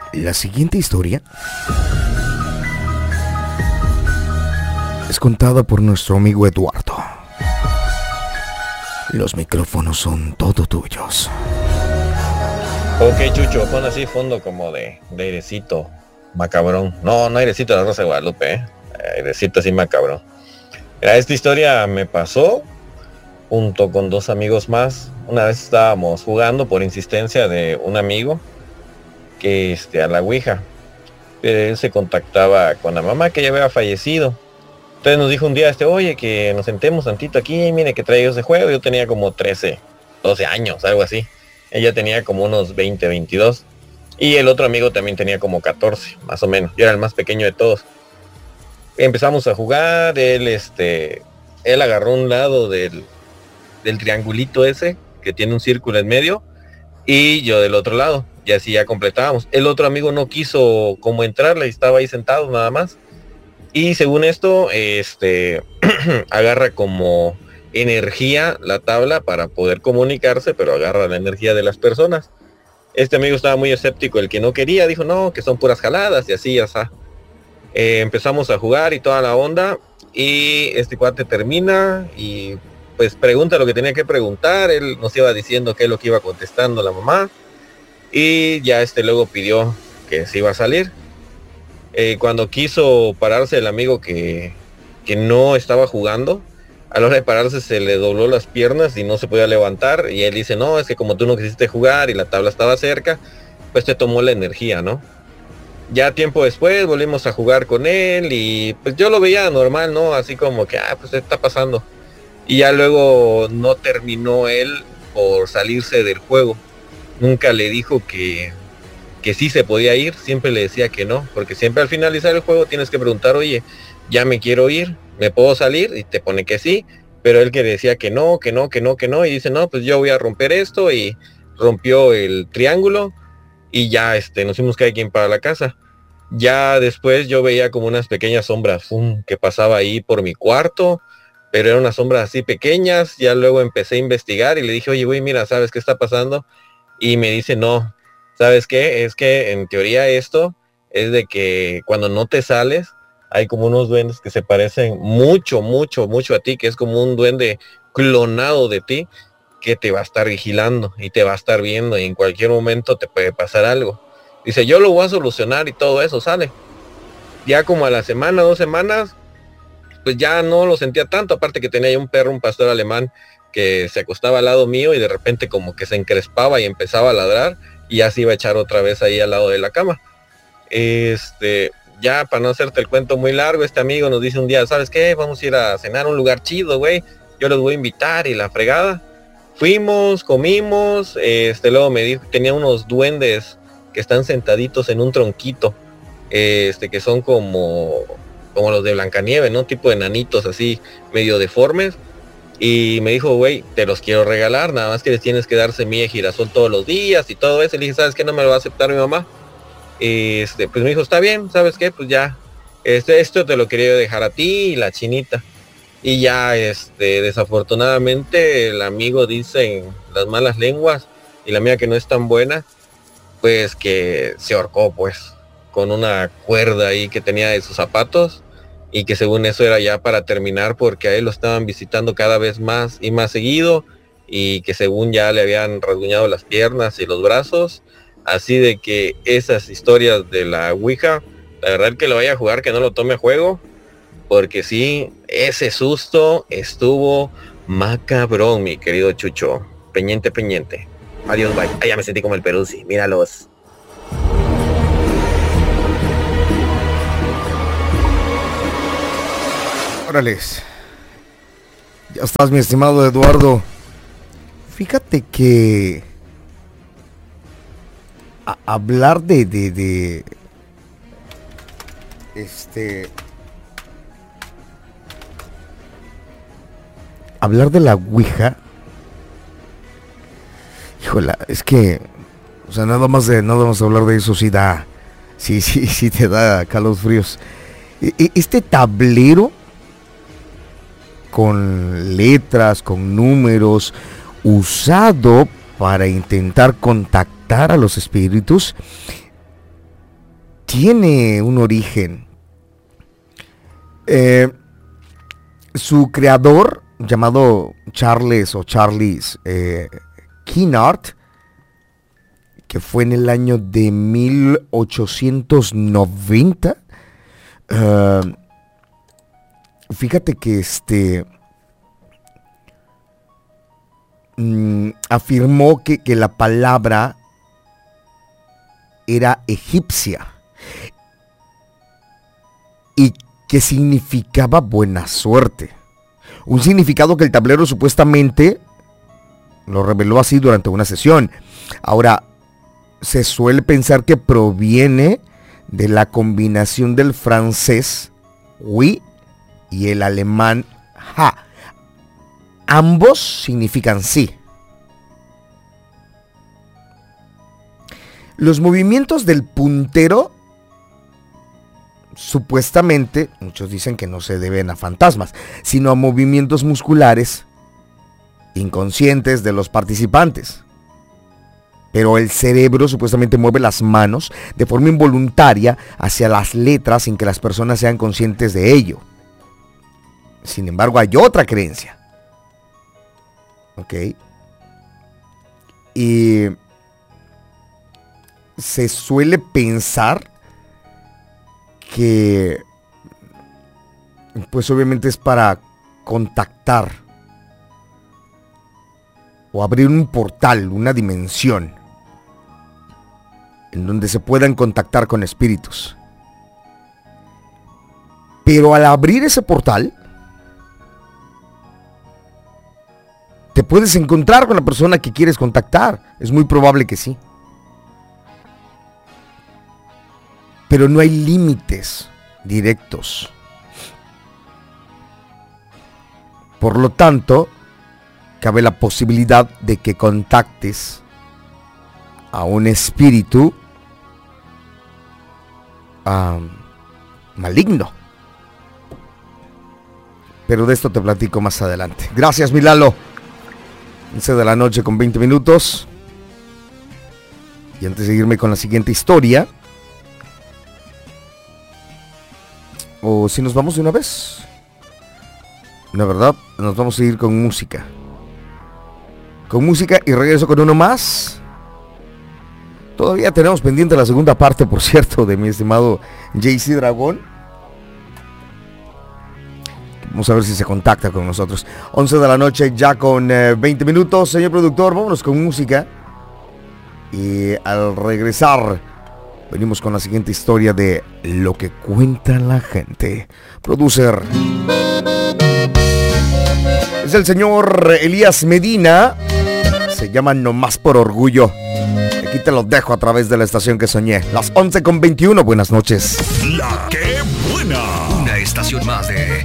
La siguiente historia es contada por nuestro amigo Eduardo. Los micrófonos son todo tuyos. Ok, Chucho, pon así fondo como de airecito macabrón. No, no airecito de la Rosa de Guadalupe, airecito así macabrón. Mira, esta historia me pasó junto con dos amigos más. Una vez estábamos jugando por insistencia de un amigo que a la Ouija. Él se contactaba con la mamá que ya había fallecido. Entonces nos dijo un día, oye, que nos sentemos tantito aquí, mire que traigo ese juego. Yo tenía como 13, 12 años, algo así. Ella tenía como unos 20, 22. Y el otro amigo también tenía como 14, más o menos. Yo era el más pequeño de todos. Empezamos a jugar, él agarró un lado del triangulito ese, que tiene un círculo en medio, y yo del otro lado, y así ya completábamos. El otro amigo no quiso como entrarle, estaba ahí sentado nada más. Y según esto, agarra como energía la tabla para poder comunicarse, pero agarra la energía de las personas. Este amigo estaba muy escéptico, el que no quería, dijo no, que son puras jaladas, y así, ya está. Empezamos a jugar y toda la onda, y este cuate termina, y pues pregunta lo que tenía que preguntar. Él nos iba diciendo qué es lo que iba contestando la mamá, y ya luego pidió que se iba a salir. Cuando quiso pararse el amigo que no estaba jugando, a la hora de pararse se le dobló las piernas y no se podía levantar, y él dice, no, es que como tú no quisiste jugar y la tabla estaba cerca, pues te tomó la energía, ¿no? Ya tiempo después volvimos a jugar con él y pues yo lo veía normal, ¿no? Así como que, pues está pasando. Y ya luego no terminó él por salirse del juego. Nunca le dijo que sí se podía ir, siempre le decía que no, porque siempre al finalizar el juego tienes que preguntar, oye, ya me quiero ir, ¿me puedo salir? Y te pone que sí, pero él que decía que no, y dice, no, pues yo voy a romper esto, y rompió el triángulo, y ya nos fuimos cada quien para la casa. Ya después yo veía como unas pequeñas sombras que pasaba ahí por mi cuarto, pero eran unas sombras así pequeñas. Ya luego empecé a investigar y le dije, oye, güey, mira, ¿sabes qué está pasando? Y me dice, no, ¿sabes qué? Es que en teoría esto es de que cuando no te sales, hay como unos duendes que se parecen mucho, mucho, mucho a ti, que es como un duende clonado de ti, que te va a estar vigilando y te va a estar viendo, y en cualquier momento te puede pasar algo. Dice, yo lo voy a solucionar y todo eso, sale. Ya como a la semana, 2 semanas, pues ya no lo sentía tanto, aparte que tenía un perro, un pastor alemán, que se acostaba al lado mío y de repente como que se encrespaba y empezaba a ladrar, y ya se iba a echar otra vez ahí al lado de la cama. Ya para no hacerte el cuento muy largo, este amigo nos dice un día, ¿sabes qué? Vamos a ir a cenar a un lugar chido, güey. Yo los voy a invitar y la fregada. Fuimos, comimos, luego me dijo que tenía unos duendes que están sentaditos en un tronquito, que son como los de Blancanieves, ¿no? Tipo de nanitos así, medio deformes. Y me dijo, güey, te los quiero regalar, nada más que les tienes que dar semilla de girasol todos los días y todo eso. Y le dije, ¿sabes qué? No me lo va a aceptar mi mamá. Pues me dijo, está bien, ¿sabes qué? Pues ya, esto te lo quería dejar a ti y la chinita. Y ya, desafortunadamente, el amigo dice en las malas lenguas, y la mía que no es tan buena, pues que se ahorcó, pues, con una cuerda ahí que tenía de sus zapatos, y que según eso era ya para terminar, porque a él lo estaban visitando cada vez más y más seguido, y que según ya le habían rasguñado las piernas y los brazos. Así de que esas historias de la Ouija, la verdad, el que lo vaya a jugar, que no lo tome a juego, porque sí, ese susto estuvo macabrón, mi querido Chucho. Pendiente, pendiente. Adiós, bye. Ay, ya me sentí como el Peruzzi, míralos. Órales. Ya estás, mi estimado Eduardo. Fíjate que hablar de hablar de la Ouija, híjola, es que, o sea, nada más hablar de eso sí te da calosfríos. Este tablero con letras, con números, usado para intentar contactar a los espíritus, tiene un origen. Su creador, llamado Charles Kinnaird, que fue en el año de 1890, fíjate que afirmó que la palabra era egipcia y que significaba buena suerte. Un significado que el tablero supuestamente lo reveló así durante una sesión. Ahora, se suele pensar que proviene de la combinación del francés oui y el alemán ja. Ambos significan sí. Los movimientos del puntero, supuestamente, muchos dicen que no se deben a fantasmas, sino a movimientos musculares inconscientes de los participantes. Pero el cerebro supuestamente mueve las manos de forma involuntaria hacia las letras sin que las personas sean conscientes de ello. Sin embargo, hay otra creencia. ¿Ok? Y se suele pensar que, pues obviamente es para contactar o abrir un portal, una dimensión en donde se puedan contactar con espíritus. Pero al abrir ese portal, te puedes encontrar con la persona que quieres contactar. Es muy probable que sí. Pero no hay límites directos. Por lo tanto, cabe la posibilidad de que contactes a un espíritu maligno. Pero de esto te platico más adelante. Gracias, mi Lalo. 11 de la noche con 20 minutos. Y antes de irme con la siguiente historia, o si nos vamos de una vez, la verdad, nos vamos a ir con música. Con música y regreso con uno más. Todavía tenemos pendiente la segunda parte, por cierto, de mi estimado JC Dragón. Vamos a ver si se contacta con nosotros. 11 de la noche ya con 20 minutos. Señor productor, vámonos con música. Y al regresar, venimos con la siguiente historia de lo que cuenta la gente. Producer es el señor Elías Medina. Se llama Nomás por Orgullo. Aquí te lo dejo a través de la estación que soñé. Las 11 con 21. Buenas noches. La que buena. Una estación más de